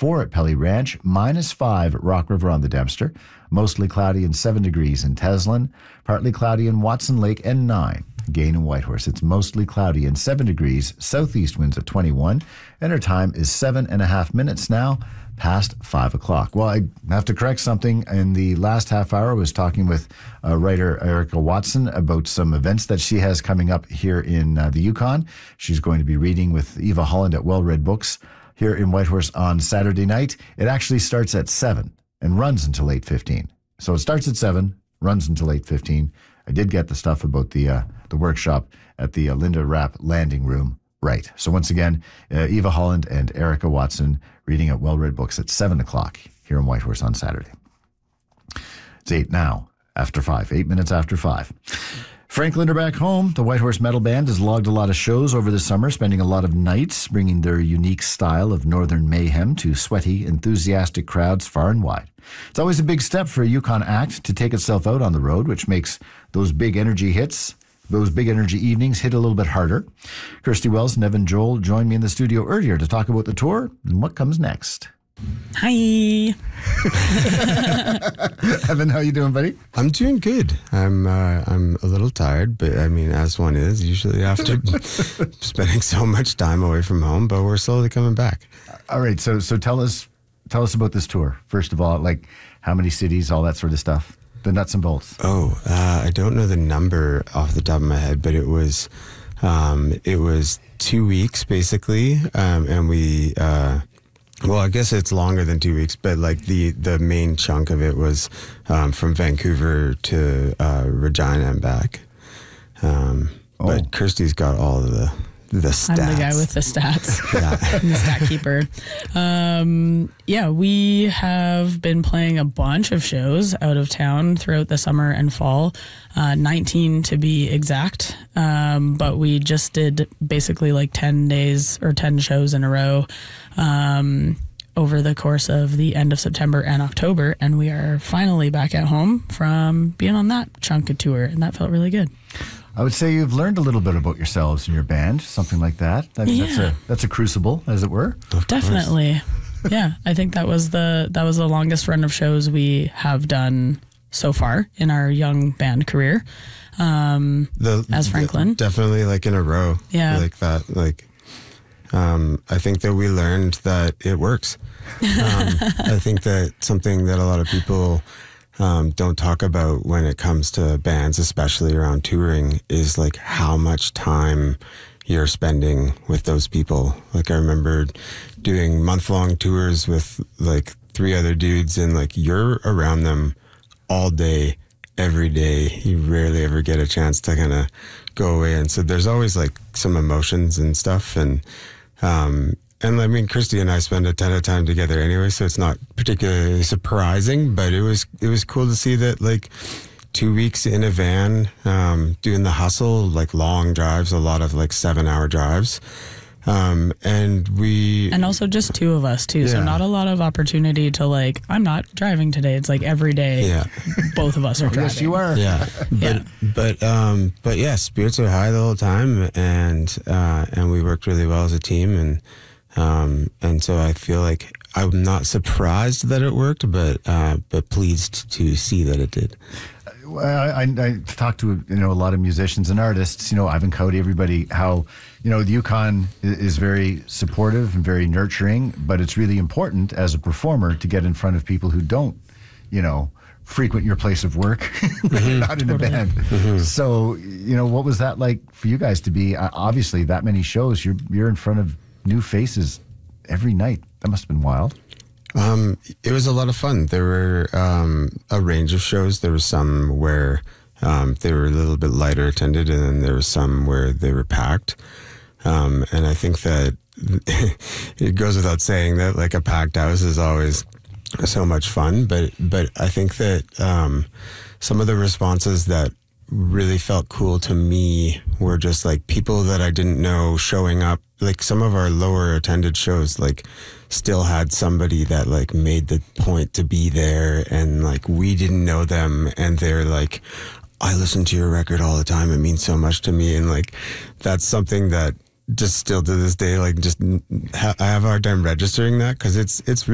-4 at Pelly Ranch, -5 at Rock River on the Dempster, mostly cloudy and 7 degrees in Teslin, partly cloudy in Watson Lake, and 9. Gain in Whitehorse, it's mostly cloudy and 7 degrees, southeast winds at 21, and our time is 7.5 minutes now past 5 o'clock. Well, I have to correct something. In the last half hour, I was talking with writer Erica Watson about some events that she has coming up here in the Yukon. She's going to be reading with Eva Holland at Well Read Books here in Whitehorse on Saturday night. It actually starts at 7 and runs until 8:15. So it starts at 7, runs until 8:15. I did get the stuff about the workshop at the Linda Rapp Landing Room right. So once again, Eva Holland and Erica Watson reading at Well Read Books at 7 o'clock here in Whitehorse on Saturday. It's 8 now, after 5, 8 minutes after 5. Frank Linder back home. The Whitehorse Metal Band has logged a lot of shows over the summer, spending a lot of nights bringing their unique style of northern mayhem to sweaty, enthusiastic crowds far and wide. It's always a big step for a Yukon act to take itself out on the road, which makes those big energy hits, those big energy evenings hit a little bit harder. Kirsty Wells and Evan Joel joined me in the studio earlier to talk about the tour and what comes next. Hi. Evan, how you doing, buddy? I'm doing good. I'm a little tired, but I mean, as one is usually after spending so much time away from home, but we're slowly coming back. All right, so tell us about this tour. First of all, like how many cities, all that sort of stuff, the nuts and bolts. I don't know the number off the top of my head, but it was 2 weeks basically, and we. Well, I guess it's longer than 2 weeks, but like the main chunk of it was from Vancouver to Regina and back. But Kirsty's got all of the stats. I'm the guy with the stats. Yeah. I'm the stat keeper. We have been playing a bunch of shows out of town throughout the summer and fall, 19 to be exact. But we just did basically like 10 days or 10 shows in a row over the course of the end of September and October. And we are finally back at home from being on that chunk of tour. And that felt really good. I would say you've learned a little bit about yourselves and your band, something like that. I mean, that's a crucible, as it were. Definitely. Yeah, I think that was the longest run of shows we have done so far in our young band career. As Franklin, definitely like in a row. Yeah, like that. Like, I think that we learned that it works. I think that something that a lot of people don't talk about when it comes to bands, especially around touring, is like how much time you're spending with those people. Like I remember doing month-long tours with like 3 other dudes, and like you're around them all day, every day. You rarely ever get a chance to kind of go away. And so there's always like some emotions and stuff. And I mean, Kirsty and I spend a ton of time together anyway, so it's not particularly surprising, but it was cool to see that like 2 weeks in a van, doing the hustle, like long drives, a lot of like 7-hour drives. And also just 2 of us too. Yeah. So not a lot of opportunity to like, I'm not driving today. It's like every day. Yeah. Both of us are driving. Yes, you are. Yeah. But yeah, spirits are high the whole time, and we worked really well as a team, and so I feel like I'm not surprised that it worked, but pleased to see that it did. I talked to a lot of musicians and artists, Ivan Cody, everybody, how the Yukon is very supportive and very nurturing, but it's really important as a performer to get in front of people who don't frequent your place of work when you're not in a band. So what was that like for you guys to be obviously that many shows? You're in front of new faces every night. That must have been wild. It was a lot of fun. There were a range of shows. There was some where they were a little bit lighter attended, and then there was some where they were packed. And I think that it goes without saying that like a packed house is always so much fun. But I think that some of the responses that really felt cool to me were just like people that I didn't know showing up. Like some of our lower attended shows like still had somebody that like made the point to be there, and like we didn't know them, and they're like, I listen to your record all the time, it means so much to me. And like that's something that just still to this day, like just I have a hard time registering that, because it's